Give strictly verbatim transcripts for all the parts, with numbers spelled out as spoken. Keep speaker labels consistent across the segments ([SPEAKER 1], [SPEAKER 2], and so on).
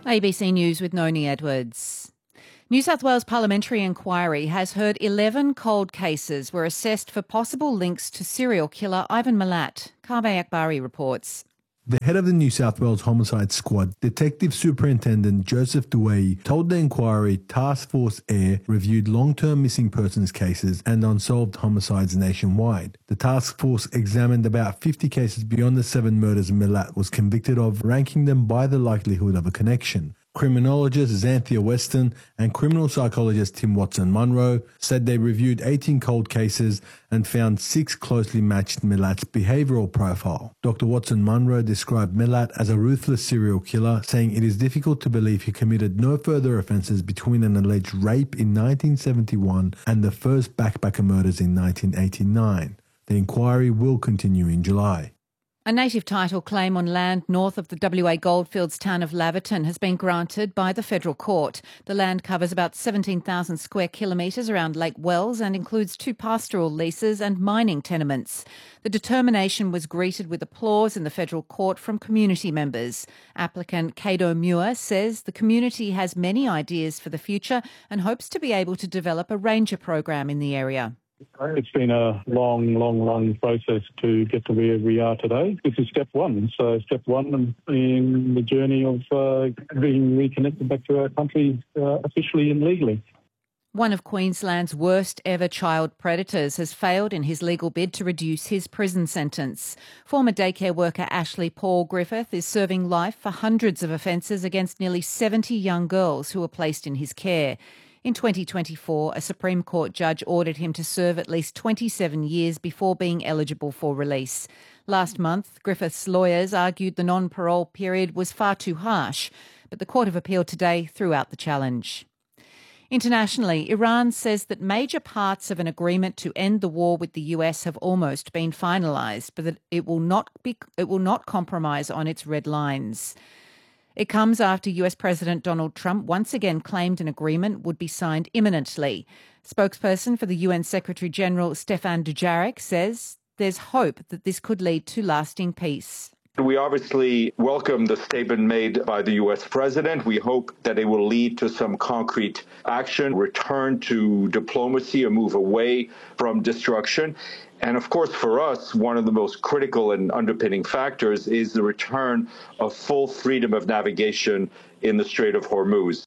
[SPEAKER 1] A B C News with Noni Edwards. New South Wales Parliamentary Inquiry has heard eleven cold cases were assessed for possible links to serial killer Ivan Milat. Kaveh Akbari reports.
[SPEAKER 2] The head of the New South Wales Homicide Squad, Detective Superintendent Joseph Dewey, told the inquiry Task Force Air reviewed long-term missing persons cases and unsolved homicides nationwide. The task force examined about fifty cases beyond the seven murders Milat was convicted of, ranking them by the likelihood of a connection. Criminologist Xanthia Weston and criminal psychologist Tim Watson-Munro said they reviewed eighteen cold cases and found six closely matched Milat's behavioural profile. Doctor Watson-Munro described Milat as a ruthless serial killer, saying it is difficult to believe he committed no further offences between an alleged rape in nineteen seventy-one and the first backpacker murders in nineteen eighty-nine. The inquiry will continue in July.
[SPEAKER 1] A native title claim on land north of the W A goldfields town of Laverton has been granted by the federal court. The land covers about seventeen thousand square kilometres around Lake Wells and includes two pastoral leases and mining tenements. The determination was greeted with applause in the federal court from community members. Applicant Cato Muir says the community has many ideas for the future and hopes to be able to develop a ranger program in the area.
[SPEAKER 3] It's been a long, long, long process to get to where we are today. This is step one. So step one in the journey of uh, being reconnected back to our country uh, officially and legally.
[SPEAKER 1] One of Queensland's worst ever child predators has failed in his legal bid to reduce his prison sentence. Former daycare worker Ashley Paul Griffith is serving life for hundreds of offences against nearly seventy young girls who were placed in his care. In twenty twenty-four, a Supreme Court judge ordered him to serve at least twenty-seven years before being eligible for release. Last month, Griffith's lawyers argued the non-parole period was far too harsh, but the Court of Appeal today threw out the challenge. Internationally, Iran says that major parts of an agreement to end the war with the U S have almost been finalised, but that it will not be, it will not compromise on its red lines. It comes after U S President Donald Trump once again claimed an agreement would be signed imminently. Spokesperson for the U N Secretary-General Stefan Dujarric says there's hope that this could lead to lasting peace.
[SPEAKER 4] We obviously welcome the statement made by the U S president. We hope that it will lead to some concrete action, return to diplomacy, a move away from destruction. And of course, for us, one of the most critical and underpinning factors is the return of full freedom of navigation in the Strait of Hormuz.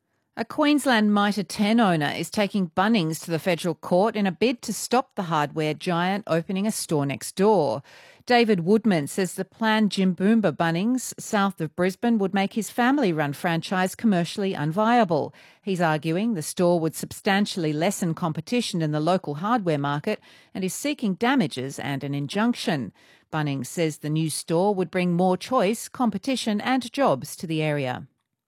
[SPEAKER 1] A Queensland Mitre ten owner is taking Bunnings to the federal court in a bid to stop the hardware giant opening a store next door. David Woodman says the planned Jimboomba Bunnings south of Brisbane would make his family-run franchise commercially unviable. He's arguing the store would substantially lessen competition in the local hardware market and is seeking damages and an injunction. Bunnings says the new store would bring more choice, competition and jobs to the area.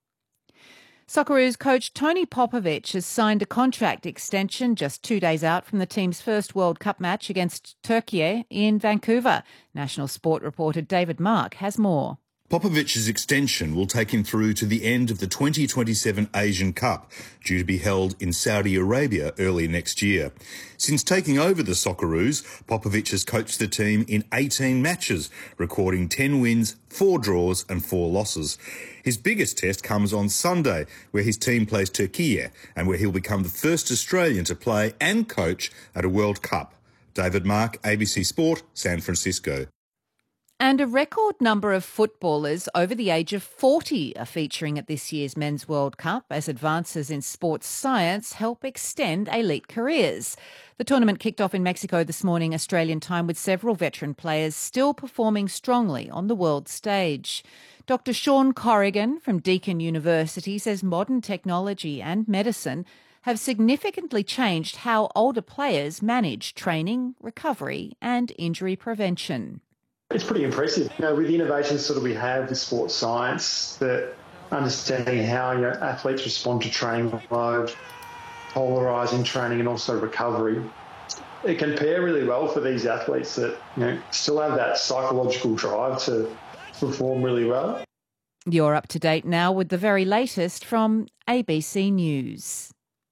[SPEAKER 1] Socceroos coach Tony Popovic has signed a contract extension just two days out from the team's first World Cup match against Turkey in Vancouver. National Sport reporter David Mark has more.
[SPEAKER 5] Popovic's extension will take him through to the end of the twenty twenty-seven Asian Cup, due to be held in Saudi Arabia early next year. Since taking over the Socceroos, Popovic has coached the team in eighteen matches, recording ten wins, four draws and four losses. His biggest test comes on Sunday, where his team plays Turkey and where he'll become the first Australian to play and coach at a World Cup. David Mark, A B C Sport, San Francisco.
[SPEAKER 1] And a record number of footballers over the age of forty are featuring at this year's Men's World Cup as advances in sports science help extend elite careers. The tournament kicked off in Mexico this morning, Australian time, with several veteran players still performing strongly on the world stage. Doctor Sean Corrigan from Deakin University says modern technology and medicine have significantly changed how older players manage training, recovery and injury prevention.
[SPEAKER 6] It's pretty impressive. You know, with the innovations sort of we have with sports science, that understanding how you know, athletes respond to training load, polarising training and also recovery, it can pair really well for these athletes that you know still have that psychological drive to perform really well.
[SPEAKER 1] You're up to date now with the very latest from A B C News.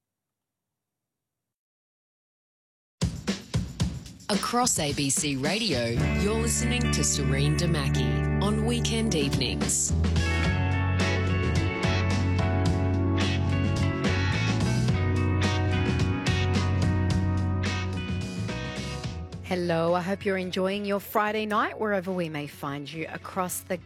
[SPEAKER 7] Across A B C Radio, you're listening to Serene Damaki on weekend evenings.
[SPEAKER 8] Hello, I hope you're enjoying your Friday night wherever we may find you across the